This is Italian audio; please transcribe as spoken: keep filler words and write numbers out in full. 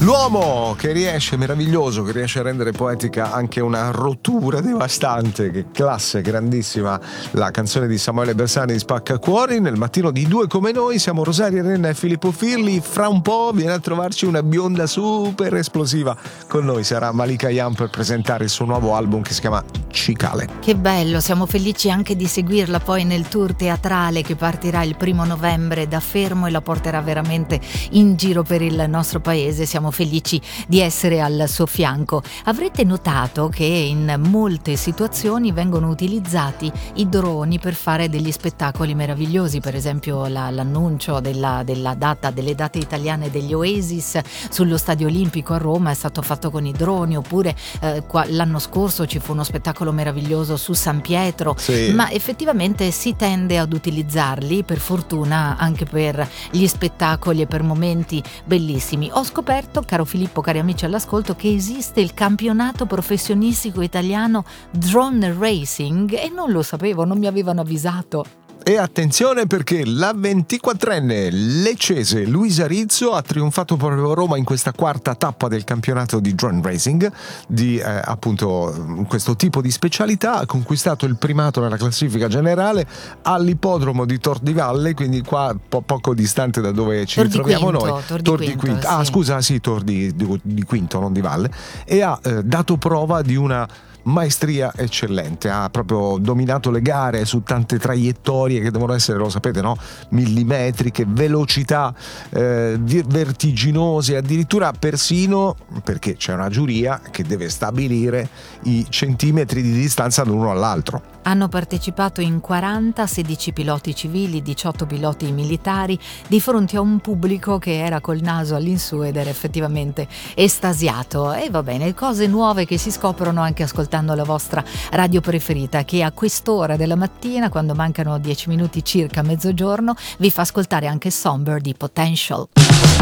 L'uomo che riesce, meraviglioso, che riesce a rendere poetica anche una rottura devastante. Che classe, grandissima la canzone di Samuele Bersani di Spaccacuori. Nel mattino di Due Come Noi siamo Rosaria Renna e Filippo Firli. Fra un po' viene a trovarci una bionda super esplosiva. Con noi sarà Malika Ayane per presentare il suo nuovo album che si chiama Cicale. Che bello, siamo felici anche di seguirla poi nel tour teatrale che partirà il primo novembre da Fermo e la porterà veramente in giro per il nostro paese. Siamo felici di essere al suo fianco. Avrete notato che in molte situazioni vengono utilizzati i droni per fare degli spettacoli meravigliosi, per esempio la, l'annuncio della, della data, delle date italiane degli Oasis sullo Stadio Olimpico a Roma è stato fatto con i droni, oppure eh, qua, l'anno scorso ci fu uno spettacolo meraviglioso su San Pietro, sì. Ma effettivamente si tende ad utilizzarli, per fortuna, anche per gli spettacoli e per momenti bellissimi. Ho scoperto, caro Filippo, cari amici all'ascolto, che esiste il campionato professionistico italiano Drone Racing e non lo sapevo, non mi avevano avvisato. E attenzione, perché la ventiquattrenne leccese Luisa Rizzo ha trionfato proprio a Roma in questa quarta tappa del campionato di drone racing, di eh, appunto questo tipo di specialità. Ha conquistato il primato nella classifica generale all'ippodromo di Tor di Valle, quindi qua po- poco distante da dove ci Tor di ritroviamo Quinto, noi. Tor di Tor di Quinto, Quinto. sì. Ah, scusa, sì, Tor di, di, di Quinto, non di Valle. E ha eh, dato prova di una maestria eccellente, ha proprio dominato le gare su tante traiettorie che devono essere, lo sapete, no? Millimetriche, velocità eh, vertiginose, addirittura persino, perché c'è una giuria che deve stabilire i centimetri di distanza l'uno all'altro. Hanno partecipato in quaranta, sedici piloti civili, diciotto piloti militari, di fronte a un pubblico che era col naso all'insù ed era effettivamente estasiato. E va bene, cose nuove che si scoprono anche ascoltando la vostra radio preferita, che a quest'ora della mattina, quando mancano dieci minuti circa a mezzogiorno, vi fa ascoltare anche Somber di Potential.